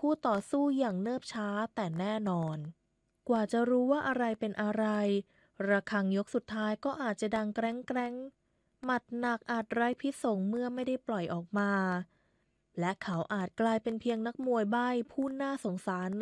คู่ต่อสู้อย่างเนิบช้าแต่แน่นอนกว่าจะรู้ว่าอะไรเป็นอะไรระฆังยกสุดท้ายก็อาจจะดังแกร้งแกร้งหมัดหนักอาจไร้พิษสงเมื่อไม่ได้ปล่อยออกมาและเขาอาจกลายเป็นเพียงนักมวยใบ้ผู้น่าสงสาร